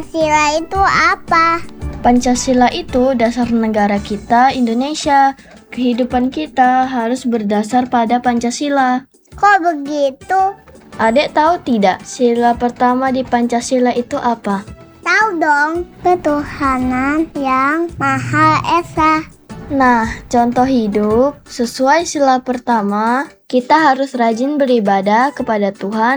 Pancasila itu apa? Pancasila itu dasar negara kita, Indonesia. Kehidupan kita harus berdasar pada Pancasila. Kok begitu? Adek tahu tidak, sila pertama di Pancasila itu apa? Tahu dong, ketuhanan yang Maha Esa. Nah, contoh hidup sesuai sila pertama, kita harus rajin beribadah kepada Tuhan